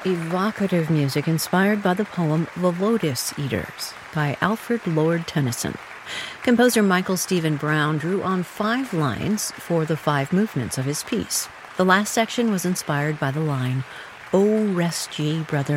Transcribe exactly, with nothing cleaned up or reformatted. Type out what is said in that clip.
Evocative music inspired by the poem The Lotus Eaters by Alfred Lord Tennyson. Composer Michael Stephen Brown drew on five lines for the five movements of his piece. The last section was inspired by the line, "O rest ye, brother,